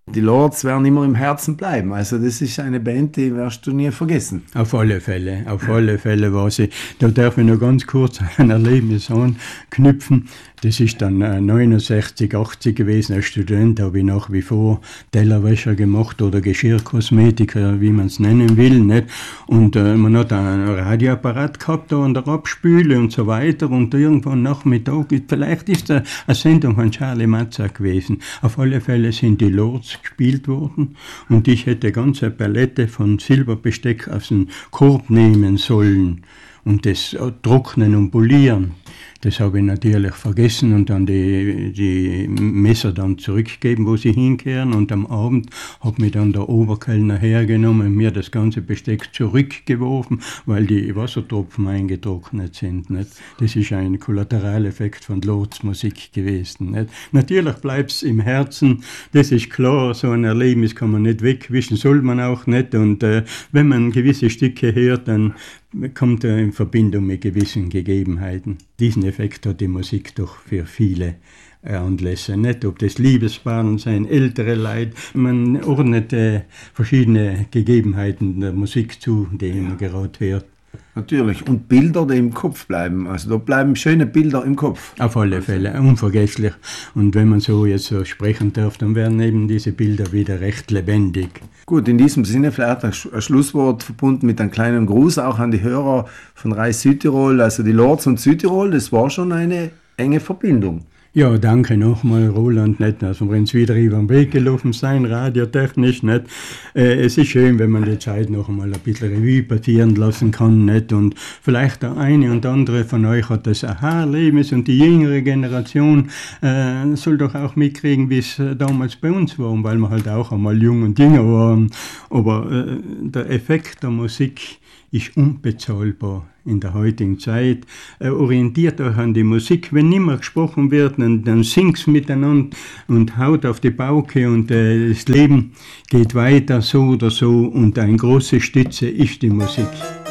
Die Lords werden immer im Herzen bleiben. Also das ist eine Band, die wirst du nie vergessen. Auf alle Fälle war sie. Da darf ich noch ganz kurz ein Erlebnis anknüpfen. Das ist dann 69, 80 gewesen. Als Student habe ich nach wie vor Tellerwäscher gemacht oder Geschirrkosmetiker, wie man es nennen will. Nicht? Und man hat einen Radioapparat gehabt da an der Abspüle und so weiter. Und irgendwann Nachmittag, vielleicht ist da eine Sendung von Charlie Matzak gewesen. Auf alle Fälle sind die Lords gespielt worden und ich hätte ganz eine Palette von Silberbesteck aus dem Korb nehmen sollen und das trocknen und polieren. Das habe ich natürlich vergessen und dann die Messer dann zurückgegeben, wo sie hinkehren. Und am Abend hat mich dann der Oberkellner hergenommen und mir das ganze Besteck zurückgeworfen, weil die Wassertropfen eingetrocknet sind. Nicht? Das ist ein Kollateraleffekt von Lords Musik gewesen. Nicht? Natürlich bleibt es im Herzen, das ist klar, so ein Erlebnis kann man nicht wegwischen, soll man auch nicht. Und wenn man gewisse Stücke hört, dann kommt er in Verbindung mit gewissen Gegebenheiten. Diesen Effekt hat die Musik doch für viele Anlässe. Nicht, ob das Liebespaaren sein, ältere Leute. Man ordnet verschiedene Gegebenheiten der Musik zu, die man gerade hört. Natürlich. Und Bilder, die im Kopf bleiben. Also da bleiben schöne Bilder im Kopf. Auf alle Fälle, unvergesslich. Und wenn man so jetzt so sprechen darf, dann werden eben diese Bilder wieder recht lebendig. Gut, in diesem Sinne vielleicht ein Schlusswort verbunden mit einem kleinen Gruß auch an die Hörer von Reis Südtirol. Also die Lords und Südtirol, das war schon eine enge Verbindung. Ja, danke nochmal, Roland, nicht, dass wir uns wieder über den Weg gelaufen sein, radiotechnisch, nicht. Es ist schön, wenn man die Zeit noch einmal ein bisschen Revue passieren lassen kann, nicht, und vielleicht der eine und andere von euch hat das Aha-Erlebnis und die jüngere Generation soll doch auch mitkriegen, wie es damals bei uns war, weil wir halt auch einmal jung und jünger waren, aber der Effekt der Musik ist unbezahlbar in der heutigen Zeit. Orientiert euch an die Musik. Wenn nicht mehr gesprochen wird, dann singt's miteinander und haut auf die Pauke und das Leben geht weiter so oder so und eine große Stütze ist die Musik.